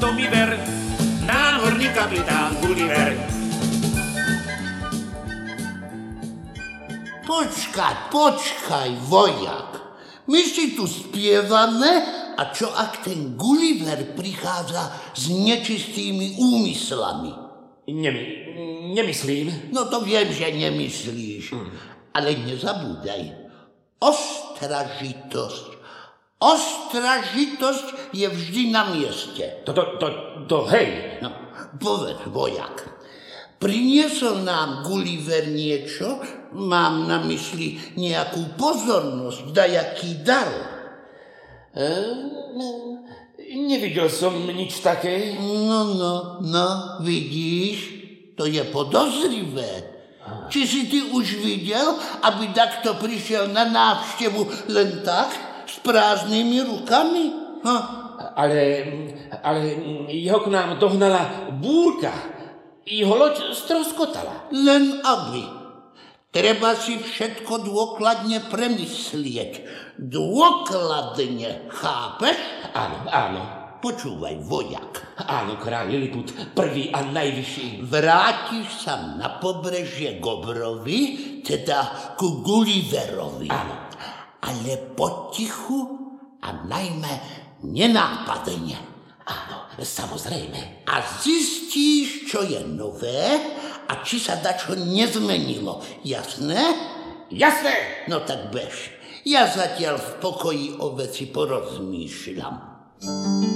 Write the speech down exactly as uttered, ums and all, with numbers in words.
to mi ver, námorný kapitán Gulliver. Počkaj, počkaj, vojak. My si tu spievame, a čo ak ten Gulliver prichádza s nečistými úmyslami? Nemy, nemyslím. No to viem, že nemyslíš. Mm. Ale nezabúdaj. Ostražitosť. Ostražitosť je vždy na mieste. To, to, to, to hej. No, povedz, vojak. Priniesol nám Gulliver niečo? Mám na mysli nejakú pozornosť, dajaký dar. E, nevidel som nič také. No, no, no, vidíš? To je podozrivé. Či si ty už videl, aby takto prišiel na návštevu len tak, s prázdnymi rukami? Ha? Ale, ale jeho k nám dohnala búrka. Jeho loď stroskotala. Len aby. Treba si všetko dôkladne premyslieť. Dôkladne, chápeš? Áno, áno. Počúvaj, vojak. Áno, kráľ Liliput, prvý a najvyšší. Vrátiš sa na pobrežie Gobrovi, teda ku Gulliverovi. Áno. Ale potichu a najmä nenápadne. Áno, samozrejme. A zistíš, čo je nové a či sa dačo nezmenilo. Jasné? Jasné! No tak bež. Ja zatiaľ v pokoji o veci porozmýšľam.